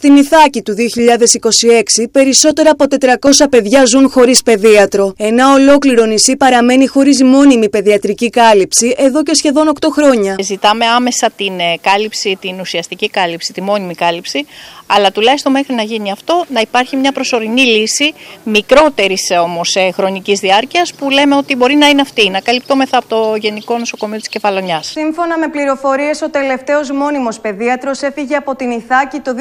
Στην Ιθάκη του 2026, περισσότερα από 400 παιδιά ζουν χωρίς παιδίατρο. Ένα ολόκληρο νησί παραμένει χωρίς μόνιμη παιδιατρική κάλυψη εδώ και σχεδόν 8 χρόνια. Ζητάμε άμεσα την κάλυψη, την ουσιαστική κάλυψη, τη μόνιμη κάλυψη, αλλά τουλάχιστον μέχρι να γίνει αυτό να υπάρχει μια προσωρινή λύση, μικρότερης όμως χρονικής διάρκειας, που λέμε ότι μπορεί να είναι αυτή, να καλυπτόμεθα από το Γενικό Νοσοκομείο της Κεφαλονιάς. Σύμφωνα με πληροφορίες, ο τελευταίος μόνιμος παιδίατρος έφυγε από την Ιθάκη το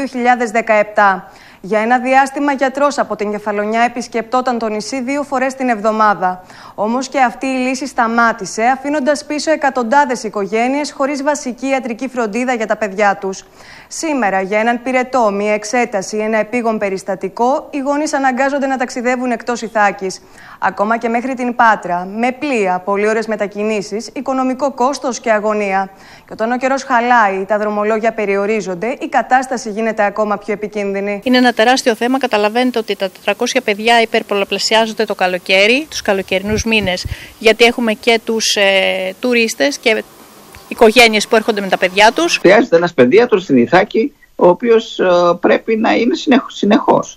2017. Για ένα διάστημα, γιατρός από την Κεφαλονιά επισκεπτόταν το νησί 2 φορές την εβδομάδα. Όμως και αυτή η λύση σταμάτησε, αφήνοντας πίσω εκατοντάδες οικογένειες χωρίς βασική ιατρική φροντίδα για τα παιδιά τους. Σήμερα, για έναν πυρετό, μια εξέταση ή ένα επίγον περιστατικό, οι γονείς αναγκάζονται να ταξιδεύουν εκτός Ιθάκης. Ακόμα και μέχρι την Πάτρα, με πλοία, πολύωρες μετακινήσεις, οικονομικό κόστος και αγωνία. Και όταν ο καιρός χαλάει, τα δρομολόγια περιορίζονται, η κατάσταση γίνεται ακόμα πιο επικίνδυνη. Είναι ένα τεράστιο θέμα. Καταλαβαίνετε ότι τα 400 παιδιά υπερπολαπλασιάζονται το καλοκαίρι, τους καλοκαιρινούς μήνες, γιατί έχουμε και τους τουρίστες και οικογένειες που έρχονται με τα παιδιά τους. Χρειάζεται ένας παιδίατρος στην Ιθάκη, ο οποίος πρέπει να είναι συνεχώς.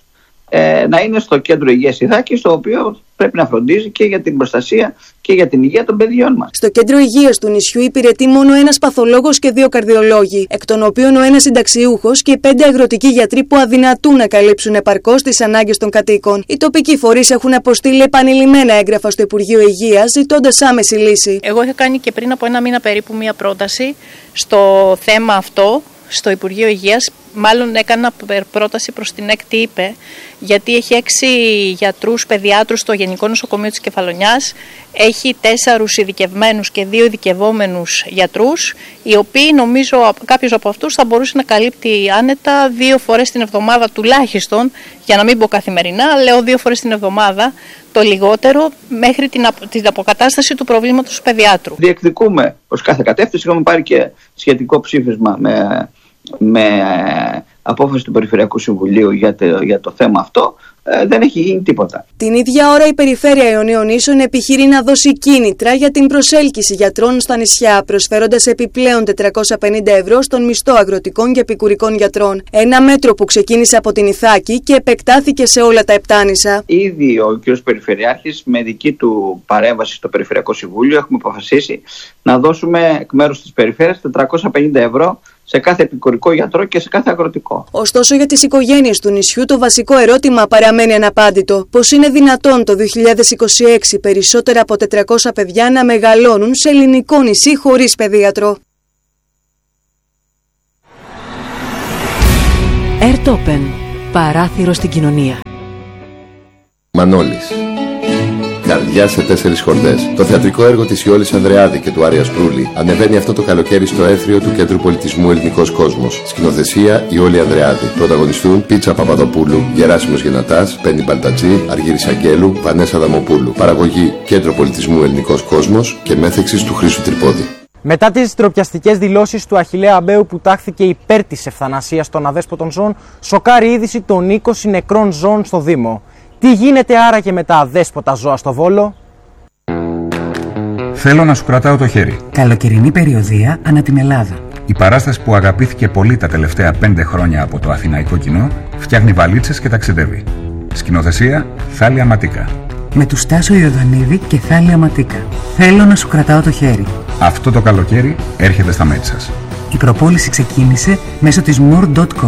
Να είναι στο κέντρο υγείας Ιθάκης, το οποίο πρέπει να φροντίζει και για την προστασία και για την υγεία των παιδιών μας. Στο κέντρο υγείας του νησιού υπηρετεί μόνο ένας παθολόγος και 2 καρδιολόγοι, εκ των οποίων ο ένας συνταξιούχος και 5 αγροτικοί γιατροί που αδυνατούν να καλύψουν επαρκώς τις ανάγκες των κατοίκων. Οι τοπικοί φορείς έχουν αποστείλει επανειλημμένα έγγραφα στο Υπουργείο Υγείας, ζητώντας άμεση λύση. Εγώ είχα κάνει και πριν από 1 μήνα περίπου μία πρόταση στο θέμα αυτό στο Υπουργείο Υγείας. Μάλλον έκανα πρόταση προς την ΕΚΤ, γιατί έχει 6 γιατρούς παιδιάτρους στο Γενικό Νοσοκομείο της Κεφαλονιάς, έχει 4 ειδικευμένους και 2 ειδικευόμενους γιατρούς, οι οποίοι νομίζω κάποιος από αυτούς θα μπορούσε να καλύπτει άνετα 2 φορές την εβδομάδα τουλάχιστον, για να μην πω καθημερινά, λέω 2 φορές την εβδομάδα, το λιγότερο, μέχρι την αποκατάσταση του προβλήματος του παιδιάτρου. Διεκδικούμε ως κάθε κατεύθυνση, είχαμε πάρει και σχετικό ψήφισμα με απόφαση του Περιφερειακού Συμβουλίου για το θέμα αυτό. Δεν έχει γίνει τίποτα. Την ίδια ώρα η Περιφέρεια Ιωνίων Νήσων επιχειρεί να δώσει κίνητρα για την προσέλκυση γιατρών στα νησιά, προσφέροντας επιπλέον 450 ευρώ στον μισθό αγροτικών και επικουρικών γιατρών. Ένα μέτρο που ξεκίνησε από την Ιθάκη και επεκτάθηκε σε όλα τα Επτάνησα. Ήδη ο κ. Περιφερειάρχης, με δική του παρέμβαση στο Περιφερειακό Συμβούλιο, έχουμε αποφασίσει να δώσουμε εκ μέρους της Περιφέρειας 450 ευρώ σε κάθε επικουρικό γιατρό και σε κάθε αγροτικό. Ωστόσο, για τις οικογένειες του νησιού το βασικό ερώτημα παραμένει αναπάντητο. Πώς είναι δυνατόν το 2026 περισσότερα από 400 παιδιά να μεγαλώνουν σε ελληνικό νησί χωρίς παιδίατρο? Airtopen. Παράθυρο στην κοινωνία. Μανώλης. Καρδιά σε 4 χορδές. Το θεατρικό έργο της Ιόλης Ανδρεάδη και του Άρια Σπρούλη ανεβαίνει αυτό το καλοκαίρι στο έθριο του Κέντρου Πολιτισμού Ελληνικός Κόσμος. Σκηνοθεσία Ιόλη Ανδρεάδη. Πρωταγωνιστούν Πίτσα Παπαδοπούλου, Γεράσιμος Γενατάς, Πέννη Μπαλτατζή, Αργύρης Αγγέλου, Βανέσα Δαμοπούλου. Παραγωγή Κέντρο Πολιτισμού Ελληνικός Κόσμος και μέθεξης του Χρήστου Τρυπόδη. Μετά τις ντροπιαστικές δηλώσεις του Αχιλλέα Αμπέου που τάχθηκε υπέρ της ευθανασίας των αδέσποτων ζώων, σοκάρει είδηση των 20 νεκρών ζώων στο Δήμο. Τι γίνεται άραγε με τα αδέσποτα ζώα στο Βόλο? Θέλω να σου κρατάω το χέρι. Καλοκαιρινή περιοδεία ανά την Ελλάδα. Η παράσταση που αγαπήθηκε πολύ τα τελευταία 5 χρόνια από το αθηναϊκό κοινό φτιάχνει βαλίτσες και ταξιδεύει. Σκηνοθεσία Θάλια Ματίκα. Με του Στάσο Ιωδανίδη και Θάλια Ματίκα. Θέλω να σου κρατάω το χέρι. Αυτό το καλοκαίρι έρχεται στα μέτια σας. Η προπόληση ξεκίνησε μέσω της more.com.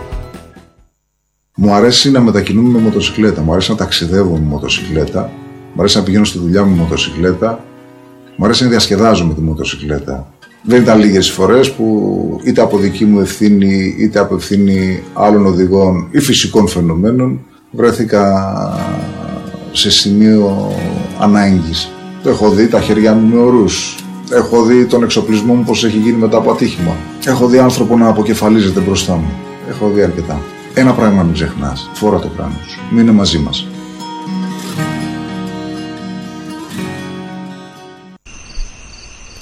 Μου αρέσει να μετακινούμαι με μοτοσυκλέτα, μου αρέσει να ταξιδεύω με μοτοσυκλέτα, μου αρέσει να πηγαίνω στη δουλειά με μοτοσυκλέτα, μου αρέσει να διασκεδάζω με τη μοτοσυκλέτα. Δεν ήταν λίγες φορές που είτε από δική μου ευθύνη, είτε από ευθύνη άλλων οδηγών ή φυσικών φαινομένων βρέθηκα σε σημείο ανάγκης. Έχω δει τα χέρια μου με ορούς, έχω δει τον εξοπλισμό μου πως έχει γίνει μετά από ατύχημα, έχω δει άνθρωπο να αποκεφαλίζεται μπροστά μου, έχω δει αρκετά. Ένα πράγμα μην ξεχνάς, φόρα το κράνος σου, μείνε μαζί μας.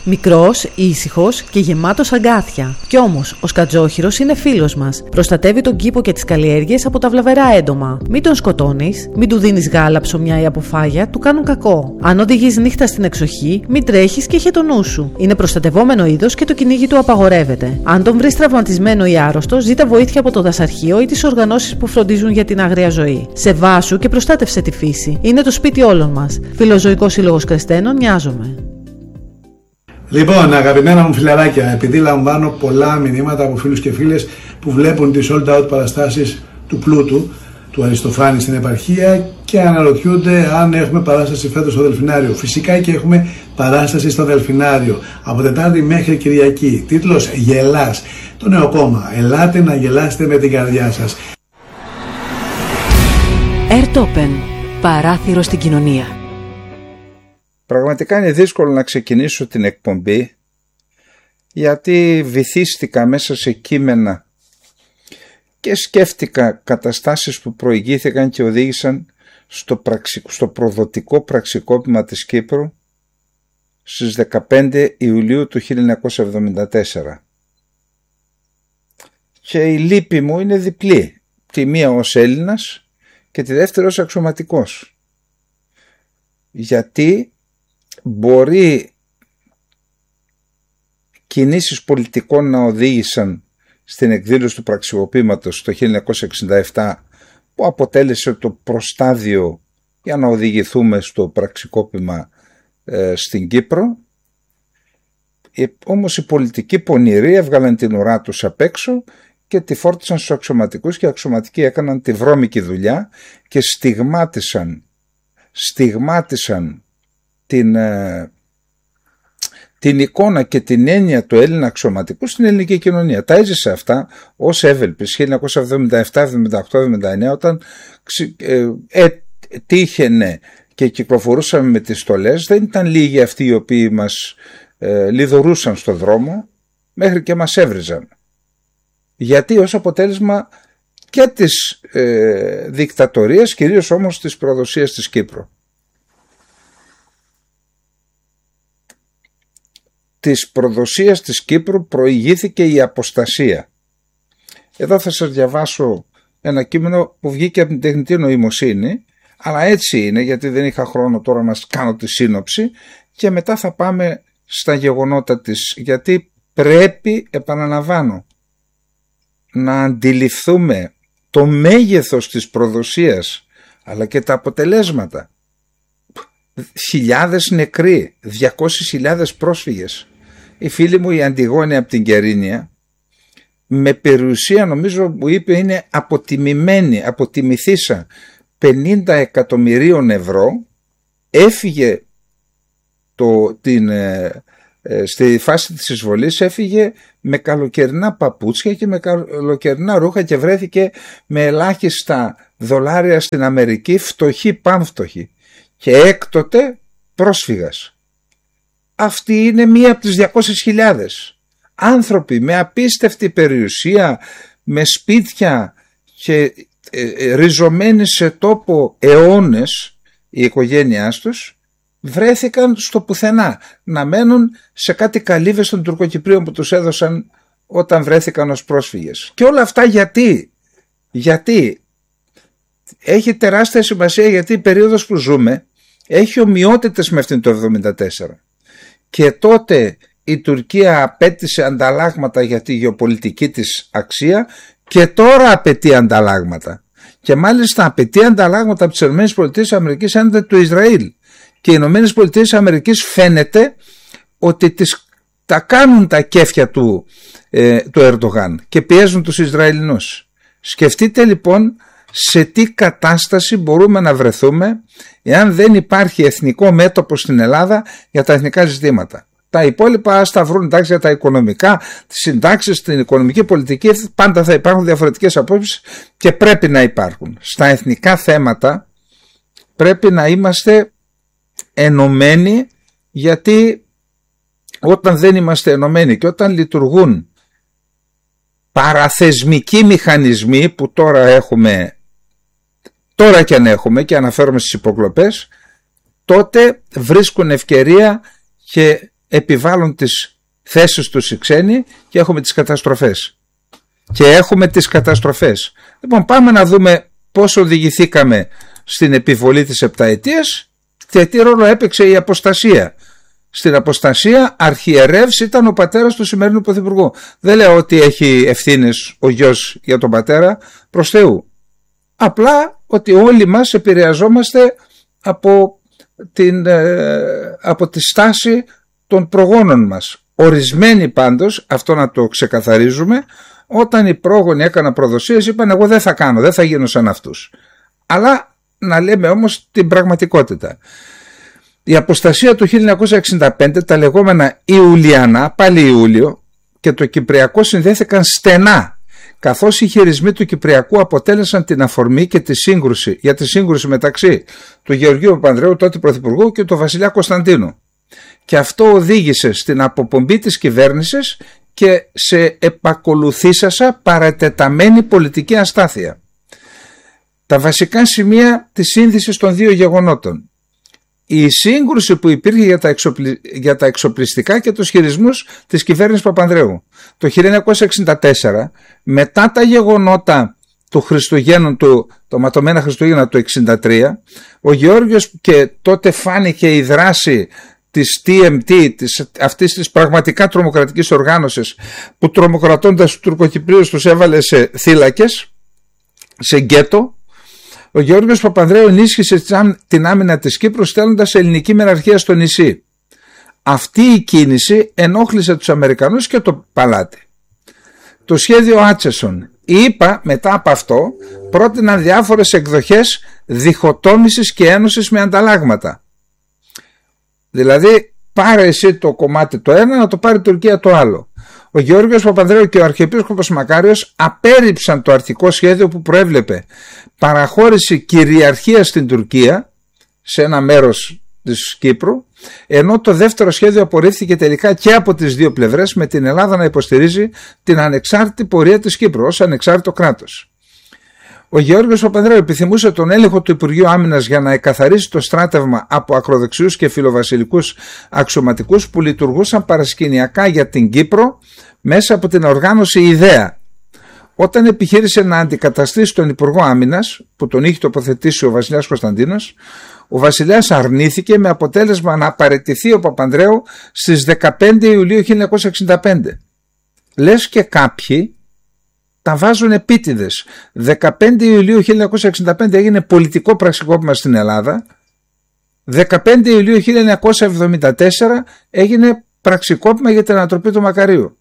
Μικρός, ήσυχος και γεμάτος αγκάθια. Κι όμως, ο σκατζόχυρος είναι φίλος μας. Προστατεύει τον κήπο και τις καλλιέργειες από τα βλαβερά έντομα. Μην τον σκοτώνεις, μην του δίνεις γάλα, ψωμιά ή αποφάγια, του κάνουν κακό. Αν οδηγείς νύχτα στην εξοχή, μην τρέχεις και είχε το νου σου. Είναι προστατευόμενο είδος και το κυνήγι του απαγορεύεται. Αν τον βρεις τραυματισμένο ή άρρωστο, ζήτα βοήθεια από το δασαρχείο ή τις οργανώσεις που φροντίζουν για την άγρια ζωή. Σεβάσου και προστάτευσε τη φύση. Είναι το σπίτι όλων μας. Φιλοζωικός Σύλλογος Κρεστένων, Νοιάζομαι. Λοιπόν, αγαπημένα μου φιλαράκια, επειδή λαμβάνω πολλά μηνύματα από φίλους και φίλες που βλέπουν τις sold out παραστάσεις του Πλούτου, του Αριστοφάνη στην επαρχία και αναρωτιούνται αν έχουμε παράσταση φέτος στο Δελφινάριο. Φυσικά και έχουμε παράσταση στο Δελφινάριο από Τετάρτη μέχρι Κυριακή. Τίτλος «Γελάς». Το νέο κόμμα. Ελάτε να γελάσετε με την καρδιά σας. Ερτόπεν. Παράθυρο στην κοινωνία. Πραγματικά είναι δύσκολο να ξεκινήσω την εκπομπή, γιατί βυθίστηκα μέσα σε κείμενα και σκέφτηκα καταστάσεις που προηγήθηκαν και οδήγησαν στο προδοτικό πραξικόπημα της Κύπρου στις 15 Ιουλίου του 1974. Και η λύπη μου είναι διπλή, τη μία ως Έλληνας και τη δεύτερη ως αξιωματικός. Γιατί μπορεί κινήσεις πολιτικών να οδήγησαν στην εκδήλωση του πραξικοπήματος το 1967, που αποτέλεσε το προστάδιο για να οδηγηθούμε στο πραξικόπημα στην Κύπρο. Όμως οι πολιτικοί πονηροί έβγαλαν την ουρά τους απ' έξω και τη φόρτισαν στους αξιωματικούς, και οι αξιωματικοί έκαναν τη βρώμικη δουλειά και στιγμάτισαν την εικόνα και την έννοια του Έλληνα αξιωματικού στην ελληνική κοινωνία. Τα έζησε αυτά ως Εύελπης 1977, 78, 79, όταν τύχαινε και κυκλοφορούσαμε με τις στολές. Δεν ήταν λίγοι αυτοί οι οποίοι μας λιδωρούσαν στο δρόμο, μέχρι και μας έβριζαν. Γιατί ως αποτέλεσμα και της δικτατορίας, κυρίως όμως της προδοσίας της Κύπρου. Της προδοσίας της Κύπρου προηγήθηκε η αποστασία. Εδώ θα σας διαβάσω ένα κείμενο που βγήκε από την τεχνητή νοημοσύνη, αλλά έτσι είναι, γιατί δεν είχα χρόνο τώρα να κάνω τη σύνοψη, και μετά θα πάμε στα γεγονότα της, γιατί πρέπει, επαναλαμβάνω, να αντιληφθούμε το μέγεθος της προδοσίας, αλλά και τα αποτελέσματα. Χιλιάδες νεκροί, 200.000 πρόσφυγες. Η φίλη μου η Αντιγόνη από την Κερίνια, με περιουσία, νομίζω που είπε, είναι αποτιμημένη, αποτιμηθήσα 50 εκατομμυρίων ευρώ, έφυγε στη φάση της εισβολής, έφυγε με καλοκαιρινά παπούτσια και με καλοκαιρινά ρούχα και βρέθηκε με ελάχιστα δολάρια στην Αμερική, φτωχή πάμφτωχη, και έκτοτε πρόσφυγας. Αυτή είναι μία από τις 200.000 άνθρωποι με απίστευτη περιουσία, με σπίτια και ριζωμένοι σε τόπο αιώνες. Η οικογένειά τους βρέθηκαν στο πουθενά, να μένουν σε κάτι καλύβες των Τουρκοκυπρίων που τους έδωσαν όταν βρέθηκαν ως πρόσφυγες. Και όλα αυτά γιατί έχει τεράστια σημασία, γιατί η περίοδος που ζούμε έχει ομοιότητες με αυτήν το 1974. Και τότε η Τουρκία απέτησε ανταλλάγματα για τη γεωπολιτική της αξία, και τώρα απαιτεί ανταλλάγματα. Και μάλιστα απαιτεί ανταλλάγματα από τις ΗΠΑ έναντι του Ισραήλ. Και οι ΗΠΑ φαίνεται ότι τα κάνουν τα κέφια του Ερντογάν και πιέζουν τους Ισραηλινούς. Σκεφτείτε λοιπόν σε τι κατάσταση μπορούμε να βρεθούμε εάν δεν υπάρχει εθνικό μέτωπο στην Ελλάδα για τα εθνικά ζητήματα. Τα υπόλοιπα ας τα βρουν, εντάξει, για τα οικονομικά, τις συντάξεις, την οικονομική πολιτική, πάντα θα υπάρχουν διαφορετικές απόψεις και πρέπει να υπάρχουν. Στα εθνικά θέματα πρέπει να είμαστε ενωμένοι, γιατί όταν δεν είμαστε ενωμένοι και όταν λειτουργούν παραθεσμικοί μηχανισμοί που τώρα και αν έχουμε, και αναφέρομαι στις υποκλοπές, τότε βρίσκουν ευκαιρία και επιβάλλουν τις θέσεις τους οι ξένοι και έχουμε τις καταστροφές. Λοιπόν, πάμε να δούμε πώς οδηγηθήκαμε στην επιβολή της επταετίας και τι ρόλο έπαιξε η αποστασία. Στην αποστασία αρχιερεύς ήταν ο πατέρας του σημερινού πρωθυπουργού. Δεν λέω ότι έχει ευθύνες ο γιος για τον πατέρα, προς Θεού. Απλά ότι όλοι μας επηρεαζόμαστε από τη στάση των προγόνων μας. Ορισμένοι πάντως, αυτό να το ξεκαθαρίζουμε, όταν οι πρόγονοι έκαναν προδοσίες είπαν εγώ δεν θα κάνω, δεν θα γίνω σαν αυτούς. Αλλά να λέμε όμως την πραγματικότητα. Η αποστασία του 1965, τα λεγόμενα Ιουλιανά, πάλι Ιούλιο, και το Κυπριακό συνδέθηκαν στενά, καθώς οι χειρισμοί του Κυπριακού αποτέλεσαν την αφορμή και για τη σύγκρουση μεταξύ του Γεωργίου Παπανδρέου, τότε πρωθυπουργού, και του Βασιλιά Κωνσταντίνου. Και αυτό οδήγησε στην αποπομπή της κυβέρνησης και σε επακολουθήσασα παρατεταμένη πολιτική αστάθεια. Τα βασικά σημεία της σύνδεσης των δύο γεγονότων. Η σύγκρουση που υπήρχε για τα εξοπλιστικά και τους χειρισμούς της κυβέρνησης Παπανδρέου. Το 1964, μετά τα γεγονότα του Χριστουγέννων, το ματωμένα Χριστούγεννα του 1963, ο Γεώργιος, και τότε φάνηκε η δράση της TMT, αυτής της πραγματικά τρομοκρατικής οργάνωσης, που τρομοκρατώντας τους Τουρκοκυπρίους τους έβαλε σε θύλακες, σε γκέτο. Ο Γεώργιος Παπανδρέου ενίσχυσε την άμυνα της Κύπρου στέλνοντας ελληνική μεραρχία στο νησί. Αυτή η κίνηση ενόχλησε τους Αμερικανούς και το παλάτι. Το σχέδιο Άτσεσον. Οι ΗΠΑ μετά από αυτό πρότειναν διάφορες εκδοχές διχοτόμησης και ένωσης με ανταλλάγματα. Δηλαδή πάρε εσύ το κομμάτι το ένα, να το πάρει η Τουρκία το άλλο. Ο Γεώργιος Παπανδρέου και ο Αρχιεπίσκοπος Μακάριος απέρριψαν το αρχικό σχέδιο που προέβλεπε παραχώρηση κυριαρχία στην Τουρκία, σε ένα μέρος της Κύπρου, ενώ το δεύτερο σχέδιο απορρίφθηκε τελικά και από τις δύο πλευρές, με την Ελλάδα να υποστηρίζει την ανεξάρτητη πορεία της Κύπρου ως ανεξάρτητο κράτος. Ο Γεώργιος Παπανδρέου επιθυμούσε τον έλεγχο του Υπουργείου Άμυνας για να εκαθαρίσει το στράτευμα από ακροδεξιούς και φιλοβασιλικούς αξιωματικούς που λειτουργούσαν παρασκηνιακά για την Κύπρο μέσα από την οργάνωση Ιδέα. Όταν επιχείρησε να αντικαταστήσει τον Υπουργό Άμυνας, που τον είχε τοποθετήσει ο Βασιλιάς Κωνσταντίνος, ο Βασιλιάς αρνήθηκε, με αποτέλεσμα να παραιτηθεί ο Παπανδρέου στις 15 Ιουλίου 1965. Λες και κάποιοι τα βάζουν επίτηδες. 15 Ιουλίου 1965 έγινε πολιτικό πραξικόπημα στην Ελλάδα. 15 Ιουλίου 1974 έγινε πραξικόπημα για την ανατροπή του Μακαρίου.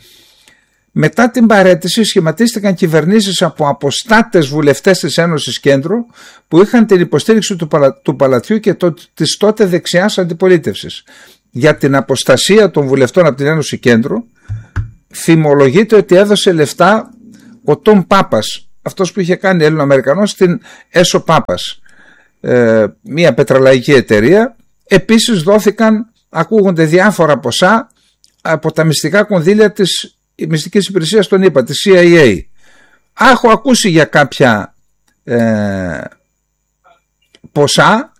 Μετά την παραίτηση σχηματίστηκαν κυβερνήσεις από αποστάτες βουλευτές της Ένωσης Κέντρου που είχαν την υποστήριξη του Παλατιού και της τότε δεξιάς αντιπολίτευσης. Για την αποστασία των βουλευτών από την Ένωση Κέντρου φημολογείται ότι έδωσε λεφτά ο Τόμ Πάπας, αυτός που είχε κάνει Έλληνο-Αμερικανός στην Έσο Πάπας, μια πετρελαϊκή εταιρεία. Επίσης δόθηκαν, ακούγονται διάφορα ποσά από τα μυστικά κονδύλια της μυστικής υπηρεσίας των ΗΠΑ, της CIA. Έχω ακούσει για κάποια ποσά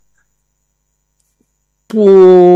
που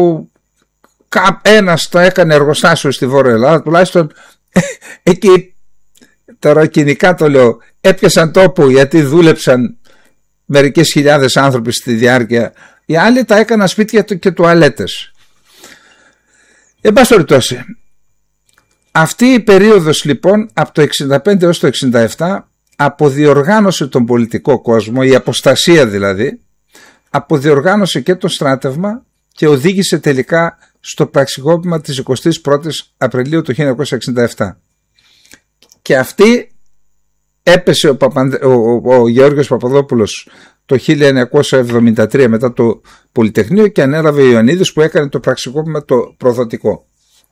ένας το έκανε εργοστάσιο στη Βόρεια Ελλάδα, τουλάχιστον εκεί. Τώρα κοινικά το λέω, έπιασαν τόπο γιατί δούλεψαν μερικές χιλιάδες άνθρωποι στη διάρκεια. Οι άλλοι τα έκαναν σπίτια και τουαλέτες. Εν πάση περιπτώσει, αυτή η περίοδος λοιπόν από το 65 έως το 67 αποδιοργάνωσε τον πολιτικό κόσμο, η αποστασία δηλαδή, αποδιοργάνωσε και το στράτευμα και οδήγησε τελικά στο πραξικόπημα της 21ης Απριλίου του 1967. Και αυτή έπεσε ο Γεώργιος Παπαδόπουλος το 1973 μετά το Πολυτεχνείο και ανέλαβε ο Ιωαννίδης που έκανε το πραξικόπημα το προδοτικό.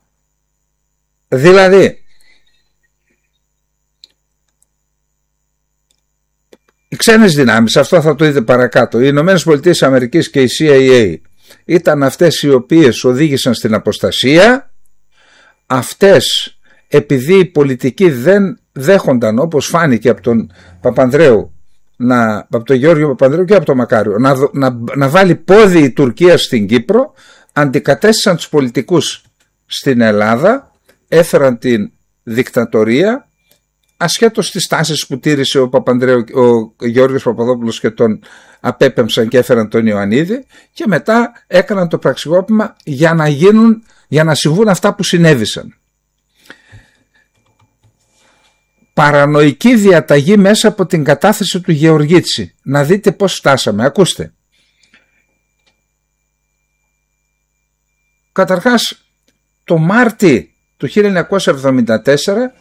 Δηλαδή οι ξένες δυνάμεις, αυτό θα το δείτε παρακάτω, οι Ηνωμένες Πολιτείες Αμερικής και η CIA ήταν αυτές οι οποίες οδήγησαν στην αποστασία. Αυτές, επειδή οι πολιτικοί δεν δέχονταν, όπως φάνηκε από τον Παπανδρέου, από τον Γεώργιο Παπανδρέου και από τον Μακάριο, να βάλει πόδι η Τουρκία στην Κύπρο, αντικατέστησαν τους πολιτικούς στην Ελλάδα, έφεραν την δικτατορία, ασχέτως τις τάσεις που τήρησε ο Γεώργιος Παπαδόπουλος και τον απέπεμψαν και έφεραν τον Ιωαννίδη, και μετά έκαναν το πραξικόπημα για να συμβούν αυτά που συνέβησαν. Παρανοϊκή διαταγή μέσα από την κατάθεση του Γεωργίτση. Να δείτε πώς φτάσαμε. Ακούστε. Καταρχάς, το Μάρτι του 1974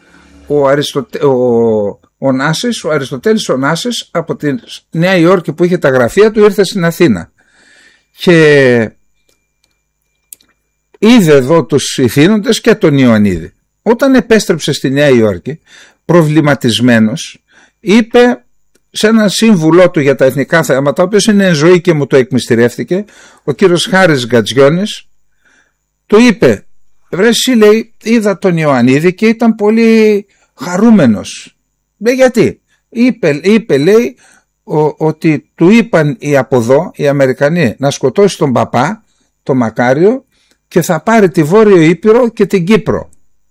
ο Αριστοτέλης ο Νάσης από τη Νέα Υόρκη που είχε τα γραφεία του ήρθε στην Αθήνα και είδε εδώ τους ηθήνοντες και τον Ιωαννίδη. Όταν επέστρεψε στη Νέα Υόρκη, προβληματισμένος, είπε σε έναν σύμβουλό του για τα εθνικά θέματα, ο οποίος είναι εν ζωή και μου το εκμυστηρεύτηκε, ο κύριος Χάρης Γκατζιώνης, του είπε: «Βρε εσύ», λέει, «είδα τον Ιωαννίδη και ήταν πολύ χαρούμενος». Λέει, «Γιατί?» Είπε, λέει, ότι του είπαν οι από εδώ, οι Αμερικανοί, να σκοτώσει τον παπά, τον Μακάριο, και θα πάρει τη Βόρειο Ήπειρο και την Κύπρο.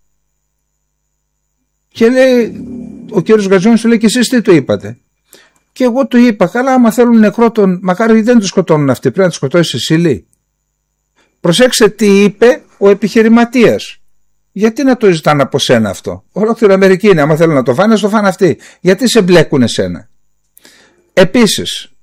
Και λέει, ο κύριος Γκατζιώνης του λέει, «Και εσείς τι του είπατε?» Και εγώ του είπα, «Καλά, άμα θέλουν νεκρό τον Μακάριο, γιατί δεν τον σκοτώνουν αυτοί, πρέπει να τον σκοτώσεις εσύ», λέει. Προσέξτε τι είπε ο επιχειρηματίας. Γιατί να το ζητάνε από σένα αυτό? Ολόκληρη Αμερική είναι, άμα θέλουν να το φάνε, το φάνε αυτοί. Γιατί σε μπλέκουν εσένα? Επίσης,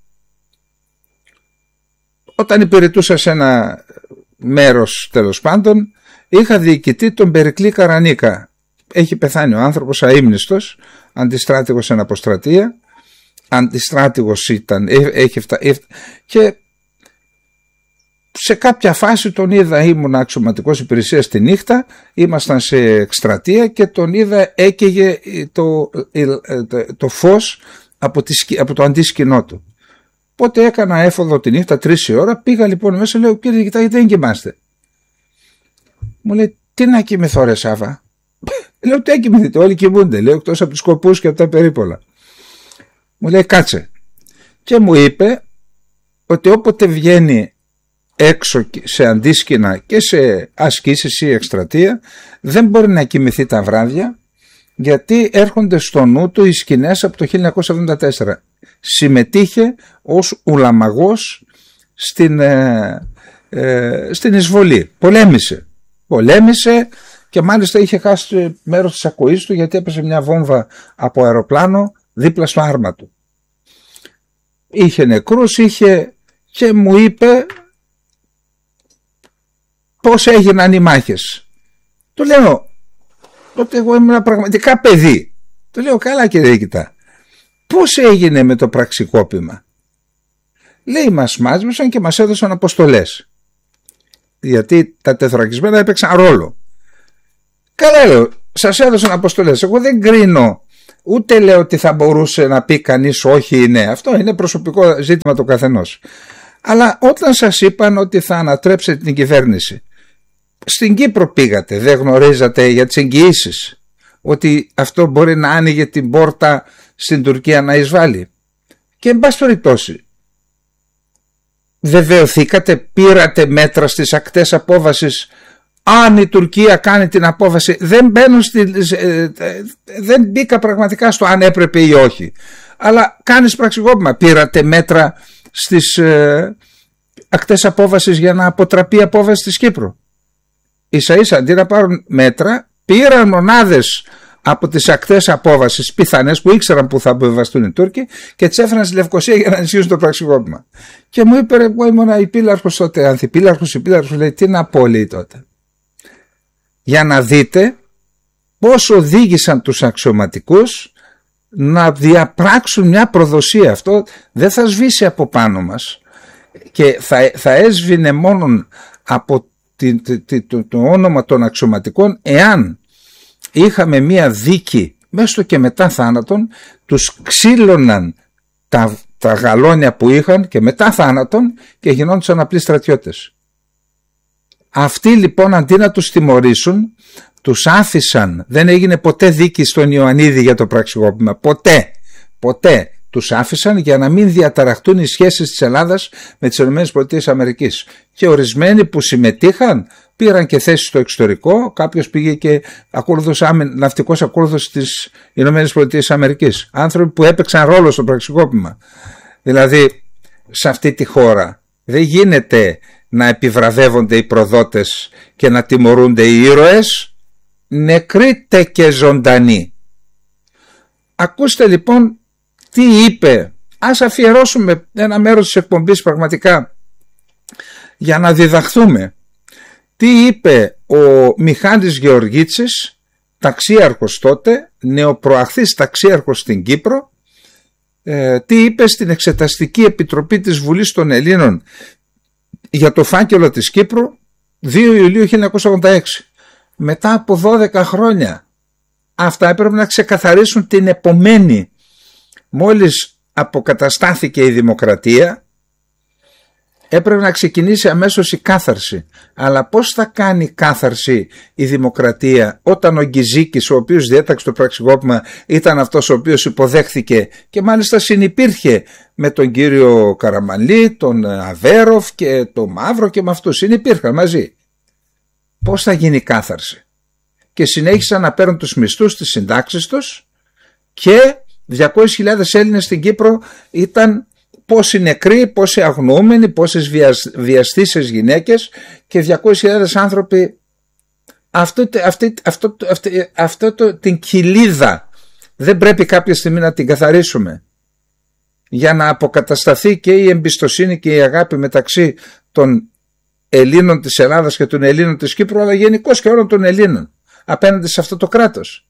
όταν υπηρετούσα σε ένα μέρος, τέλος πάντων, είχα διοικητή τον Περικλή Καρανίκα. Έχει πεθάνει ο άνθρωπος αείμνηστος, αντιστράτηγος εν αποστρατεία, αντιστράτηγος ήταν, και σε κάποια φάση τον είδα, ήμουν αξιωματικός υπηρεσίας τη νύχτα, ήμασταν σε εκστρατεία και τον είδα έκαιγε το φως από το αντίσκηνό του. Οπότε έκανα έφοδο τη νύχτα 3 η ώρα, πήγα λοιπόν μέσα, λέω, «Κύριε Διοικητά, γιατί δεν κοιμάστε?» Μου λέει, «Τι να κοιμηθώ ρε Σάβα?» Λέω, «Τι να κοιμηθείτε, όλοι κοιμούνται», λέω, «εκτός από τους σκοπούς και από τα περίπολα». Μου λέει, «Κάτσε». Και μου είπε ότι όποτε βγαίνει έξω σε αντίσκηνα και σε ασκήσεις ή εκστρατεία, δεν μπορεί να κοιμηθεί τα βράδια, γιατί έρχονται στο νου του οι σκηνές από το 1974. Συμμετείχε ως ουλαμαγός στην εισβολή. Πολέμησε και μάλιστα είχε χάσει μέρος της ακοής του, γιατί έπεσε μια βόμβα από αεροπλάνο δίπλα στο άρμα του. Είχε νεκρούς, και μου είπε πώς έγιναν οι μάχες. Του λέω, τότε εγώ ήμουν πραγματικά παιδί. Του λέω, «Καλά κύριε Διοικητά, πώς έγινε με το πραξικόπημα?» Λέει, «Μας μάζεψαν και μας έδωσαν αποστολές, γιατί τα τεθωρακισμένα έπαιξαν ρόλο». Καλά, λέω, «Σας έδωσαν αποστολές». Εγώ δεν κρίνω, ούτε λέω ότι θα μπορούσε να πει κανείς όχι ή ναι. Αυτό είναι προσωπικό ζήτημα του καθενός. Αλλά όταν σας είπαν ότι θα ανατρέψετε την κυβέρνηση, στην Κύπρο πήγατε, δεν γνωρίζατε για τις εγγυήσεις ότι αυτό μπορεί να άνοιγε την πόρτα στην Τουρκία να εισβάλλει? Και εν πάση περιπτώσει, βεβαιωθήκατε, πήρατε μέτρα στις ακτές απόβασης? Αν η Τουρκία κάνει την απόβαση, δεν μπήκα πραγματικά στο αν έπρεπε ή όχι, αλλά κάνεις πραξικόπημα. Πήρατε μέτρα στις ακτές απόβασης για να αποτραπεί η απόβαση της Κύπρου? Ίσα ίσα αντί να πάρουν μέτρα, πήραν μονάδες από τις ακτές απόβασης πιθανές που ήξεραν που θα αποβιβαστούν οι Τούρκοι και τις έφεραν στη Λευκοσία για να ενισχύσουν το πραξικόπημα. Και μου είπε, εγώ ήμουν υπήλαρχος τότε, ανθυπήλαρχος, λέει, τι να πω, λέει, τότε. Για να δείτε πώς οδήγησαν τους αξιωματικούς να διαπράξουν μια προδοσία. Αυτό δεν θα σβήσει από πάνω μας και θα έσβηνε μόνον από το όνομα των αξιωματικών εάν είχαμε μια δίκη μέσω και μετά θάνατον, τους ξύλωναν τα γαλόνια που είχαν και μετά θάνατον και γινόντουσαν απλοί στρατιώτες. Αυτοί λοιπόν αντί να τους τιμωρήσουν, τους άφησαν. Δεν έγινε ποτέ δίκη στον Ιωαννίδη για το πραξικόπημα. Ποτέ τους άφησαν για να μην διαταραχτούν οι σχέσεις της Ελλάδας με τις ΗΠΑ. Και ορισμένοι που συμμετείχαν πήραν και θέσεις στο εξωτερικό, κάποιος πήγε και ναυτικός ακόλουθος στις ΗΠΑ, άνθρωποι που έπαιξαν ρόλο στο πραξικόπημα. Δηλαδή σε αυτή τη χώρα δεν γίνεται να επιβραβεύονται οι προδότες και να τιμωρούνται οι ήρωες, νεκροί και ζωντανοί. Ακούστε λοιπόν τι είπε. Ας αφιερώσουμε ένα μέρος της εκπομπής πραγματικά για να διδαχθούμε. Τι είπε ο Μιχάλης Γεωργίτσης, ταξίαρχος τότε, νεοπροαχθής ταξίαρχος στην Κύπρο, τι είπε στην Εξεταστική Επιτροπή της Βουλής των Ελλήνων για το φάκελο της Κύπρου 2 Ιουλίου 1986. Μετά από 12 χρόνια αυτά έπρεπε να ξεκαθαρίσουν την επομένη. Μόλις αποκαταστάθηκε η δημοκρατία έπρεπε να ξεκινήσει αμέσως η κάθαρση. Αλλά πώς θα κάνει κάθαρση η δημοκρατία όταν ο Γκυζίκης, ο οποίος διέταξε το πραξικόπημα, ήταν αυτός ο οποίος υποδέχθηκε και μάλιστα συνυπήρχε με τον κύριο Καραμανλή, τον Αβέροφ και τον Μαύρο και με αυτούς συνυπήρχαν μαζί. Πώς θα γίνει κάθαρση? Και συνέχισαν να παίρνουν τους μισθούς, τις συντάξεις τους, και 200.000 Έλληνες στην Κύπρο ήταν πόσοι νεκροί, πόσοι αγνοούμενοι, πόσες βιαστήσεις γυναίκες και 200.000 άνθρωποι. Την κοιλίδα δεν πρέπει κάποια στιγμή να την καθαρίσουμε για να αποκατασταθεί και η εμπιστοσύνη και η αγάπη μεταξύ των Ελλήνων της Ελλάδας και των Ελλήνων της Κύπρου, αλλά γενικώς και όλων των Ελλήνων απέναντι σε αυτό το κράτος.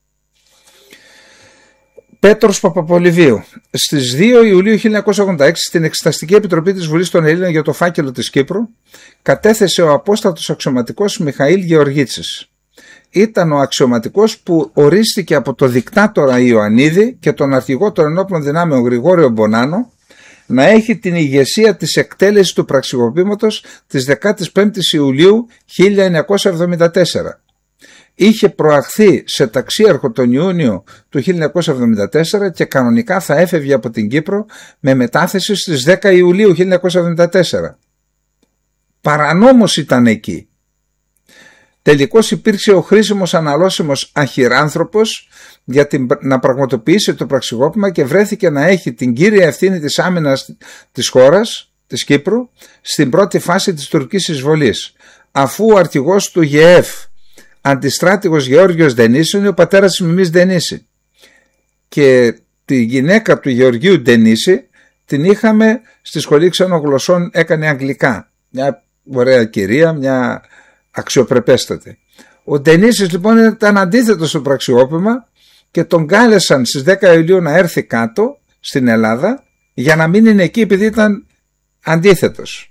Πέτρος Παπαπολιβίου. Στις 2 Ιουλίου 1986 στην Εξεταστική Επιτροπή της Βουλής των Ελλήνων για το φάκελο της Κύπρου κατέθεσε ο απόστατος αξιωματικός Μιχαήλ Γεωργίτσης. Ήταν ο αξιωματικός που ορίστηκε από το δικτάτορα Ιωαννίδη και τον αρχηγό των ενόπλων δυνάμεων Γρηγόριο Μπονάνο να έχει την ηγεσία της εκτέλεσης του πραξικοπήματος της 15ης Ιουλίου 1974. Είχε προαχθεί σε ταξίαρχο τον Ιούνιο του 1974 και κανονικά θα έφευγε από την Κύπρο με μετάθεση στις 10 Ιουλίου 1974. Παρανόμως ήταν εκεί. Τελικώς υπήρξε ο χρήσιμος αναλώσιμος αχυράνθρωπος για να πραγματοποιήσει το πραξικόπημα και βρέθηκε να έχει την κύρια ευθύνη της άμυνας της χώρας, της Κύπρου, στην πρώτη φάση της τουρκικής εισβολής, αφού ο αρχηγός του ΓΕΕΦ, αντιστράτηγος Γεώργιος Δενήσου, είναι ο πατέρας της Μιμής Δενήση. Και τη γυναίκα του Γεωργίου Δενήση την είχαμε στη σχολή ξένων γλωσσών, έκανε αγγλικά. Μια ωραία κυρία, μια αξιοπρεπέστατη. Ο Δενήσης λοιπόν ήταν αντίθετος στο πραξιόπημα και τον κάλεσαν στις 10 Ιουλίου να έρθει κάτω στην Ελλάδα για να μην είναι εκεί επειδή ήταν αντίθετος.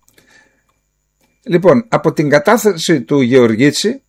Λοιπόν, από την κατάθεση του Γεωργίτση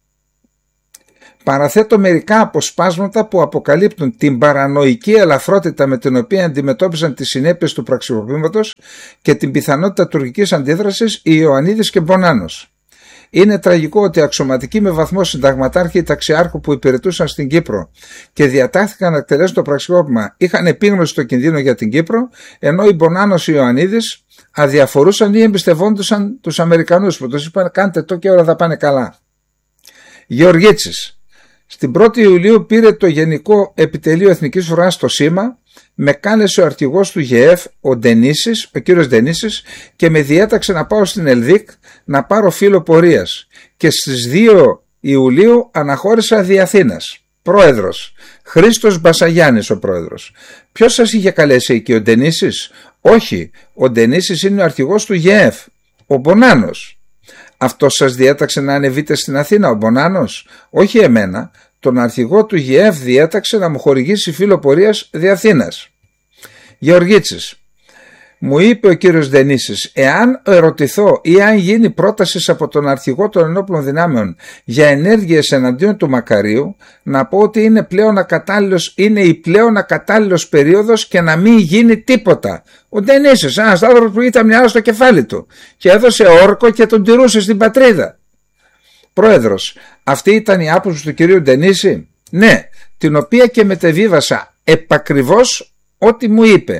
παραθέτω μερικά αποσπάσματα που αποκαλύπτουν την παρανοϊκή ελαφρότητα με την οποία αντιμετώπισαν τις συνέπειες του πραξικοπήματος και την πιθανότητα τουρκικής αντίδρασης οι Ιωαννίδης και Μπονάνος. Είναι τραγικό ότι αξιωματικοί με βαθμό συνταγματάρχη ή ταξιάρχου που υπηρετούσαν στην Κύπρο και διατάχθηκαν να εκτελέσουν το πραξικόπημα είχαν επίγνωση στο κινδύνο για την Κύπρο, ενώ οι Μπονάνος ή Ιωαννίδης αδιαφορούσαν ή εμπιστευόντουσαν τους Αμερικανούς που τους είπαν κάντε το και όλα θα πάνε καλά. Γεωργίτσης. Στην 1η Ιουλίου πήρε το Γενικό Επιτελείο Εθνικής Φρουράς στο ΣΥΜΑ, με κάλεσε ο αρχηγός του ΓΕΕΦ, ο κύριος Δενήσης, και με διέταξε να πάω στην Ελδίκ να πάρω φύλλο πορείας. Και στις 2 Ιουλίου αναχώρησα δι' Αθήνας. Πρόεδρος. Χρήστος Μπασαγιάννης ο πρόεδρος. Ποιος σας είχε καλέσει εκεί, ο Δενήσης? Όχι, ο Δενήσης είναι ο αρχηγός του ΓΕΕΦ, ο Μπονάνος. Αυτός σας διέταξε να ανεβείτε στην Αθήνα, ο Μπονάνος? Όχι εμένα, τον αρχηγό του ΓΕΕΦ διέταξε να μου χορηγήσει φύλλο πορείας δι' Αθήνας. Γεωργίτσης. Μου είπε ο κύριος Δενήσης, εάν ερωτηθώ ή αν γίνει πρόταση από τον αρχηγό των ενόπλων δυνάμεων για ενέργειες εναντίον του Μακαρίου, να πω ότι είναι η πλέον ακατάλληλος περίοδος και να μην γίνει τίποτα. Ο Δενήσης, ένας άνθρωπος που ήταν μια στο κεφάλι του και έδωσε όρκο και τον τηρούσε στην πατρίδα. Πρόεδρος, αυτή ήταν η άποψη του κυρίου Δενήση? Ναι, την οποία και μετεβίβασα επακριβώς ό,τι μου είπε.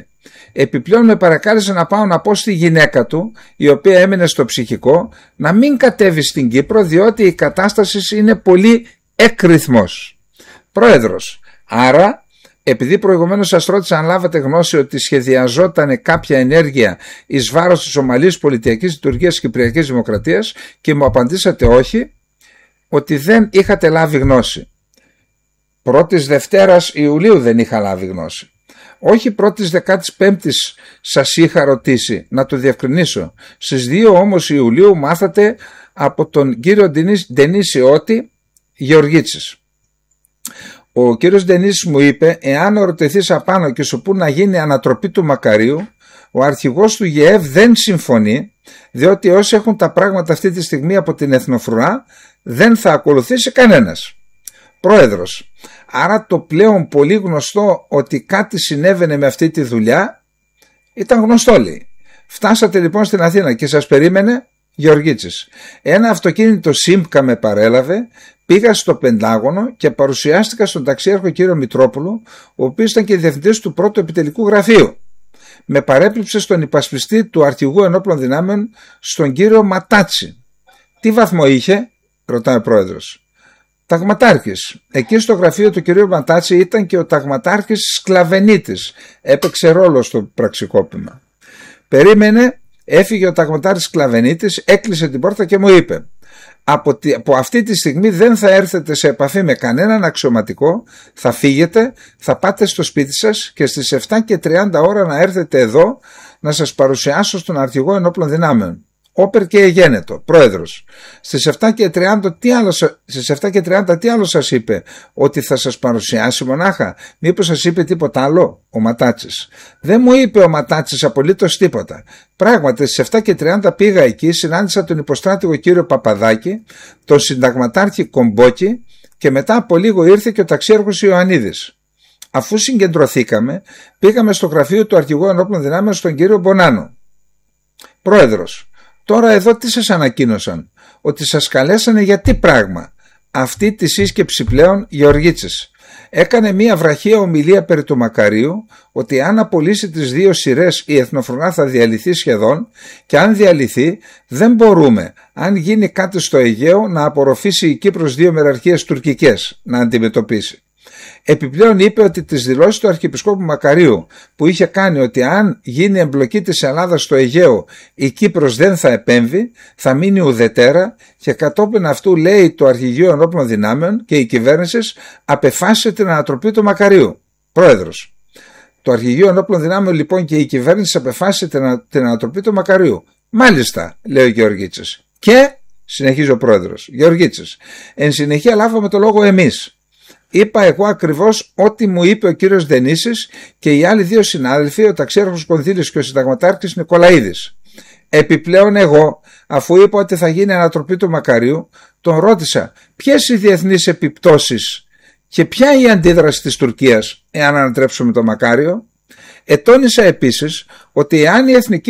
Επιπλέον με παρακάλεσε να πάω να πω στη γυναίκα του, η οποία έμενε στο ψυχικό, να μην κατέβει στην Κύπρο, διότι η κατάσταση είναι πολύ εκρηθμός. Πρόεδρος, άρα επειδή προηγουμένως σας ρώτησα αν λάβατε γνώση ότι σχεδιαζόταν κάποια ενέργεια εις βάρος της ομαλής πολιτιακής λειτουργίας της Κυπριακής Δημοκρατίας και μου απαντήσατε όχι, ότι δεν είχατε λάβει γνώση. 1ης Δευτέρας Ιουλίου δεν είχα λάβει γνώση. Όχι 1ης 15ης σας είχα ρωτήσει, να το διευκρινίσω. Στις 2 όμως Ιουλίου μάθατε από τον κύριο Ντενίσιώτη Γεωργίτσης. Ο κύριος Ντενίσης μου είπε, εάν ρωτηθείς απάνω και σου πούν να γίνει ανατροπή του Μακαρίου, ο αρχηγός του ΓΕΕΒ δεν συμφωνεί, διότι όσοι έχουν τα πράγματα αυτή τη στιγμή από την Εθνοφρουρά δεν θα ακολουθήσει κανένας. Πρόεδρος, άρα το πλέον πολύ γνωστό ότι κάτι συνέβαινε με αυτή τη δουλειά ήταν γνωστό, λέει. Φτάσατε λοιπόν στην Αθήνα και σας περίμενε Γεωργίτσης. Ένα αυτοκίνητο ΣΥΜΚΑ με παρέλαβε, πήγα στο Πεντάγωνο και παρουσιάστηκα στον ταξίαρχο κύριο Μητρόπουλο, ο οποίος ήταν και διευθυντής του πρώτου επιτελικού γραφείου. Με παρέπληψε στον υπασπιστή του Αρχηγού Ενόπλων Δυνάμεων, στον κύριο Ματάτσι. Τι βαθμό είχε, ρωτάει ο πρόεδρος. Ταγματάρχης. Εκεί στο γραφείο του κυρίου Ματάτσι ήταν και ο ταγματάρχης Σκλαβενίτης. Έπαιξε ρόλο στο πραξικόπημα. Περίμενε, έφυγε ο ταγματάρχης Σκλαβενίτης, έκλεισε την πόρτα και μου είπε: από αυτή τη στιγμή δεν θα έρθετε σε επαφή με κανέναν αξιωματικό, θα φύγετε, θα πάτε στο σπίτι σας και στις 7:30 ώρα να έρθετε εδώ να σας παρουσιάσω στον Αρχηγό Ενόπλων Δυνάμεων. Όπερ και εγένετο, πρόεδρος. Στις 7:30 τι άλλο σας είπε? Ότι θα σας παρουσιάσει μονάχα? Μήπως σας είπε τίποτα άλλο? Ο Ματάτσης. Δεν μου είπε ο Ματάτσης απολύτως τίποτα. Πράγματι στις 7:30 πήγα εκεί, συνάντησα τον υποστράτηγο κύριο Παπαδάκη, τον συνταγματάρχη Κομπόκη και μετά από λίγο ήρθε και ο ταξίαρχος Ιωαννίδης. Αφού συγκεντρωθήκαμε, πήγαμε στο γραφείο του Αρχηγού Ενόπλων Δυνάμεων στον κύριο Μπονάνο. Πρόεδρος. Τώρα εδώ τι σας ανακοίνωσαν? Ότι σας καλέσανε για τι πράγμα? Αυτή τη σύσκεψη πλέον Γεωργίτσης. Έκανε μία βραχία ομιλία περί του Μακαρίου, ότι αν απολύσει τις 2 σειρές η Εθνοφρουρά θα διαλυθεί σχεδόν, και αν διαλυθεί δεν μπορούμε, αν γίνει κάτι στο Αιγαίο, να απορροφήσει η Κύπρος 2 μεραρχίες τουρκικές να αντιμετωπίσει. Επιπλέον είπε ότι τις δηλώσεις του Αρχιεπισκόπου Μακαρίου που είχε κάνει ότι αν γίνει εμπλοκή της Ελλάδας στο Αιγαίο η Κύπρος δεν θα επέμβει, θα μείνει ουδετέρα, και κατόπιν αυτού λέει το Αρχηγείο Ενόπλων Δυνάμεων και η κυβέρνηση απεφάσισε την ανατροπή του Μακαρίου. Πρόεδρος. Το Αρχηγείο Ενόπλων Δυνάμεων λοιπόν και η κυβέρνηση απεφάσισε την ανατροπή του Μακαρίου. Μάλιστα, λέει ο Γεωργίτσης. Και, συνεχίζει ο πρόεδρος, Γεωργίτσης, εν συνεχεία λάβαμε το λόγο εμείς. Είπα εγώ ακριβώς ό,τι μου είπε ο κύριος Δενίσης και οι άλλοι 2 συνάδελφοι, ο ταξίαρχος Κονδύλης και ο συνταγματάρχης Νικολαίδης. Επιπλέον εγώ, αφού είπα ότι θα γίνει ανατροπή του Μακαρίου, τον ρώτησα ποιες οι διεθνείς επιπτώσεις και ποια η αντίδραση της Τουρκίας εάν ανατρέψουμε το Μακάριο. Ετώνησα επίσης ότι εάν η εθνική